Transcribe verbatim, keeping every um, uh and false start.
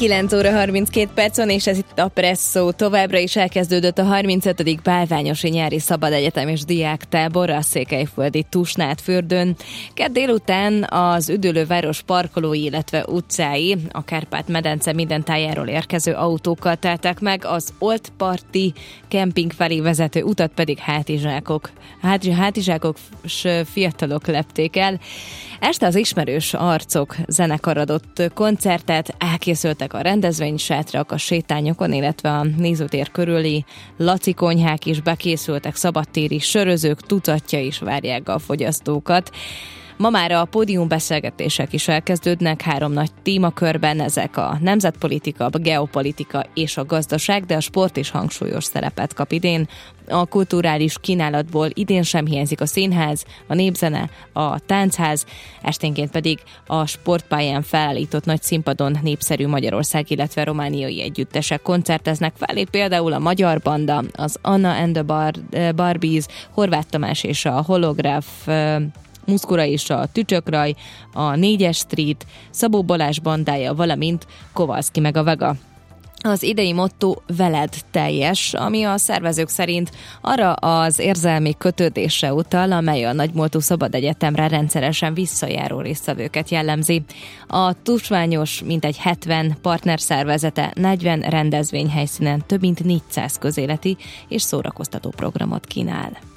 kilenc óra harminckét percon, és ez itt a Presszó. Továbbra is elkezdődött a harmincötödik Bálványosi Nyári Szabadegyetem és Diáktábor a székelyföldi Tusnádfürdőn. Kedd délután az üdülőváros parkolói, illetve utcái, a Kárpát-medence minden tájáról érkező autókkal teltek meg, az Old Parti kemping felé vezető utat pedig hátizsákok, hátizsákok s fiatalok lepték el. Este az ismerős arcok zenekar adott koncertet, elkészültek a rendezvénysátrak a sétányokon, illetve a nézőtér körüli Laci konyhák is bekészültek, szabadtéri sörözők tucatja is várják a fogyasztókat. Ma már a pódiumbeszélgetések is elkezdődnek három nagy témakörben, ezek a nemzetpolitika, a geopolitika és a gazdaság, de a sport is hangsúlyos szerepet kap idén. A kulturális kínálatból idén sem hiányzik a színház, a népzene, a táncház, esténként pedig a sportpályán felállított nagy színpadon népszerű Magyarország, illetve romániai együttesek koncerteznek felé, például a Magyar Banda, az Anna and the Bar- Barbies, Horváth Tamás és a Holográf, Muszkura és a Tücsökraj, a négyes Street, Szabó Balázs bandája, valamint Kovalszki meg a Vega. Az idei motto veled teljes, ami a szervezők szerint arra az érzelmi kötődésre utal, amely a Nagymoltó Szabadegyetemre rendszeresen visszajáró résztvevőket jellemzi. A tusványos mintegy hetven partnerszervezete negyven rendezvényhelyszínen több mint négyszáz közéleti és szórakoztató programot kínál.